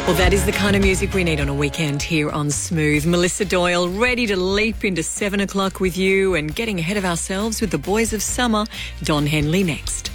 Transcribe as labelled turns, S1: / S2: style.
S1: Well, that is the kind of music we need on a weekend here on Smooth. Melissa Doyle, ready to leap into 7 o'clock with you and getting ahead of ourselves with the boys of summer. Don Henley next.